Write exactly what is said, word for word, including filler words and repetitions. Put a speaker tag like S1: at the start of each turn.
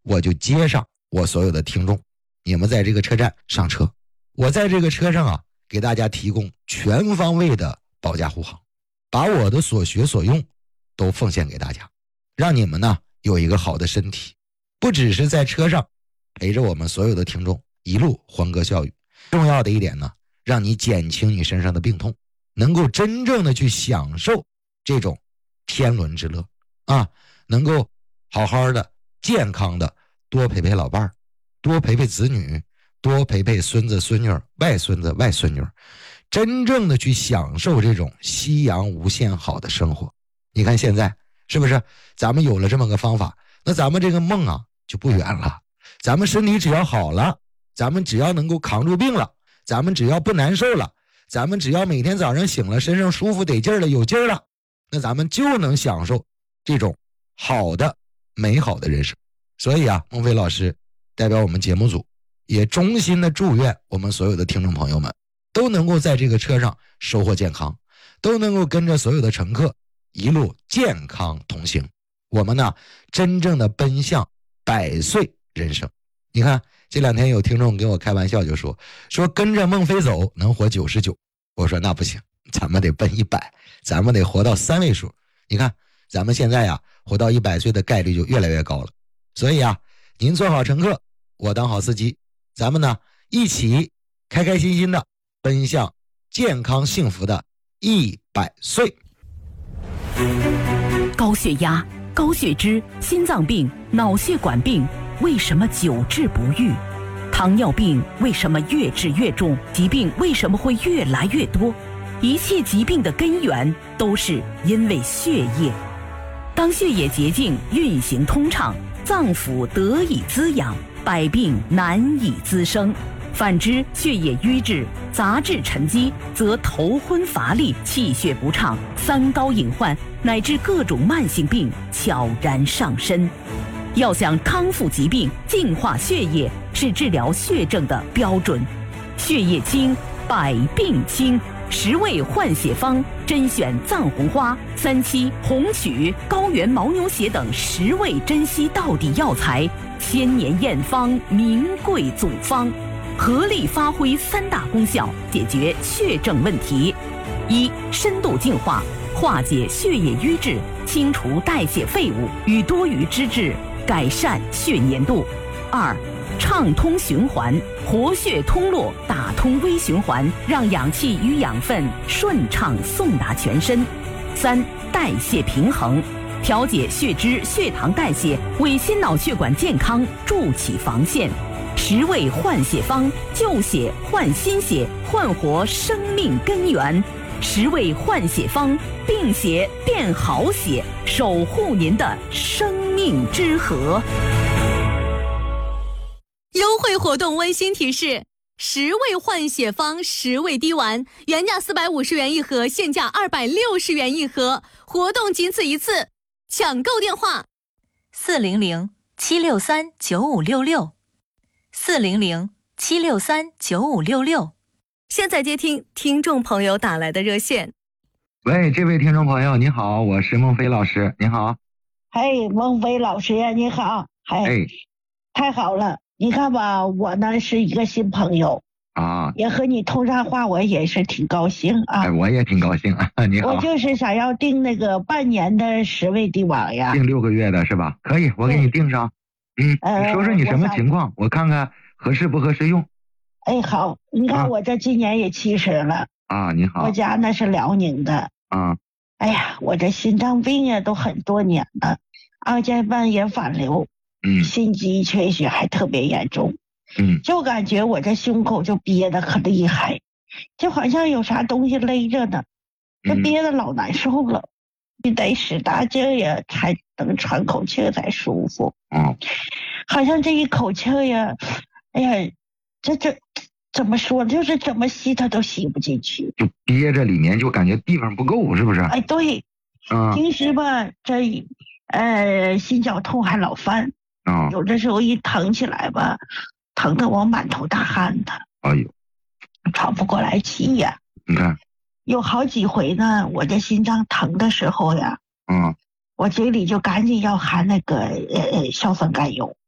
S1: 我就接上我所有的听众，你们在这个车站上车，我在这个车上啊，给大家提供全方位的保驾护航，把我的所学所用都奉献给大家，让你们呢有一个好的身体，不只是在车上陪着我们所有的听众一路欢歌笑语，重要的一点呢，让你减轻你身上的病痛，能够真正的去享受这种天伦之乐啊，能够好好的健康的多陪陪老伴儿，多陪陪子女，多陪陪孙子孙女外孙子外孙女，真正的去享受这种夕阳无限好的生活。你看现在是不是咱们有了这么个方法，那咱们这个梦啊就不远了，咱们身体只要好了，咱们只要能够扛住病了，咱们只要不难受了，咱们只要每天早上醒了身上舒服得劲儿了有劲儿了，那咱们就能享受这种好的美好的人生。所以啊，孟非老师代表我们节目组也衷心的祝愿我们所有的听众朋友们都能够在这个车上收获健康，都能够跟着所有的乘客一路健康同行，我们呢真正的奔向百岁人生。你看这两天有听众跟我开玩笑就说说跟着孟非走能活九十九，我说那不行，咱们得奔一百，咱们得活到三位数。你看咱们现在呀、啊、活到一百岁的概率就越来越高了。所以啊，您做好乘客，我当好司机，咱们呢一起开开心心的奔向健康幸福的一百岁。
S2: 高血压、高血脂、心脏病、脑血管病为什么久治不愈？糖尿病为什么越治越重？疾病为什么会越来越多？一切疾病的根源都是因为血液。当血液洁净运行通畅，脏腑得以滋养，百病难以滋生。反之，血液瘀滞、杂质沉积，则头昏乏力、气血不畅、三高隐患乃至各种慢性病悄然上身。要想康复疾病、净化血液，是治疗血症的标准。血液清，百病清。十味换血方甄选藏红花、三七、红曲、高原牦牛血等十味珍稀道地药材，千年验方，名贵总方，合力发挥三大功效，解决血症问题：一、深度净化，化解血液瘀滞，清除代谢废物与多余脂质，改善血粘度；二、畅通循环，活血通络，打通微循环，让氧气与养分顺畅送达全身；三、代谢平衡，调节血脂、血糖代谢，为心脑血管健康筑起防线。十味换血方，救血换新血，焕活生命根源。十味换血方，病血变好血，守护您的生命之河。
S3: 优惠活动温馨提示：十味换血方十味滴丸，原价四百五十元一盒，现价二百六十元一盒，活动仅此一次，抢购电话：
S4: 四零零七六三九五六六，四零零七六三九五六六。
S3: 现在接听听众朋友打来的热线。
S1: 喂，这位听众朋友你好，我是孟非老师，你好。
S5: 嘿，孟非老师呀，你好。嘿，
S1: 哎，
S5: 太好了。你看吧，我呢是一个新朋友
S1: 啊，
S5: 也和你通上话，我也是挺高兴啊。
S1: 哎，我也挺高兴啊。你好，
S5: 我就是想要订那个半年的十味滴丸呀。
S1: 订六个月的是吧？可以，我给你订上。嗯，
S5: 呃、
S1: 你说说你什么情况，我, 我看看合适不合适用。
S5: 哎，好，你看我这今年也七十了
S1: 啊。你好，
S5: 我家那是辽宁的
S1: 啊。
S5: 哎呀，我这心脏病呀都很多年了，二尖瓣也反流。
S1: 嗯，
S5: 心肌缺血还特别严重，
S1: 嗯，
S5: 就感觉我这胸口就憋得可厉害，就好像有啥东西勒着呢，这憋得老难受了，你得使大劲呀才能喘口气才舒服。
S1: 嗯，
S5: 好像这一口气呀，哎呀，这这怎么说，就是怎么吸它都吸不进去，
S1: 就憋着里面就感觉地方不够，是不是？
S5: 哎，对，
S1: 嗯，
S5: 平时吧这呃心绞痛还老犯。
S1: 啊、
S5: 有的时候一疼起来吧，疼得我满头大汗的，
S1: 哎呦，
S5: 喘不过来气呀。
S1: 你看，
S5: 有好几回呢，我这心脏疼的时候呀，
S1: 嗯，
S5: 我嘴里就赶紧要含那个呃硝酸甘油。